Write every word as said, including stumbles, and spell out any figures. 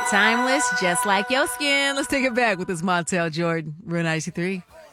Timeless, just like your skin. Let's take it back with this Montel Jordan. Real ninety-three.